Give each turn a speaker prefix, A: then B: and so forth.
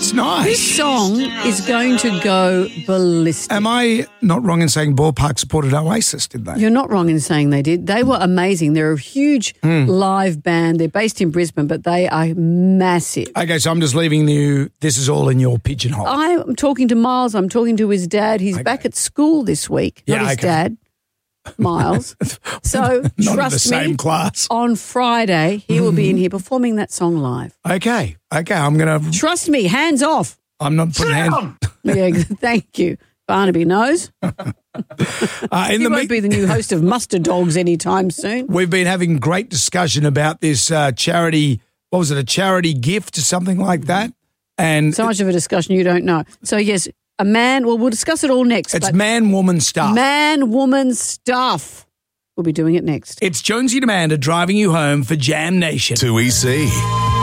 A: That's nice.
B: This song is going to go ballistic.
A: Am I not wrong in saying Ballpark supported Oasis, did they?
B: You're not wrong in saying they did. They were amazing. They're a huge live band. They're based in Brisbane, but they are massive.
A: Okay, so I'm just leaving you, this is all in your pigeonhole.
B: I'm talking to Miles. I'm talking to his dad. He's back at school this week. Not his dad, Miles. So
A: Not
B: trust
A: in the same
B: me,
A: class.
B: on Friday he will be in here performing that song live.
A: Okay, I'm going to...
B: Trust me, hands off.
A: I'm not putting hands...
B: Yeah, thank you. Barnaby knows. He won't be the new host of Mustard Dogs anytime soon.
A: We've been having great discussion about this charity, what was it, a charity gift or something like that? And
B: so much of a discussion you don't know. So, yes, a man, well, we'll discuss it all next.
A: It's man-woman stuff.
B: Man-woman stuff. We'll be doing it next.
A: It's Jonesy and Amanda driving you home for Jam Nation.
C: 2EC.